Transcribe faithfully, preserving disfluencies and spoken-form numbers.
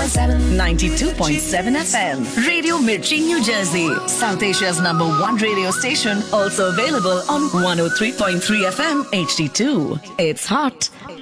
ninety-two point seven F M. Radio Mirchi, New Jersey. South Asia's number one radio station. Also available on one oh three point three F M H D two. It's hot.